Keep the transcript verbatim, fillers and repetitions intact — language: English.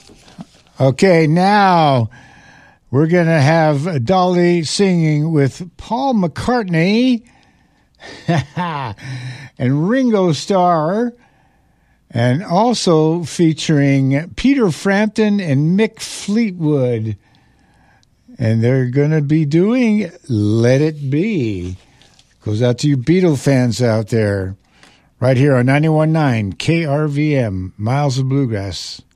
Okay, now we're going to have Dolly singing with Paul McCartney and Ringo Starr, and also featuring Peter Frampton and Mick Fleetwood. And they're going to be doing Let It Be. Goes out to you Beatle fans out there. Right here on ninety-one point nine K R V M, Miles of Bluegrass.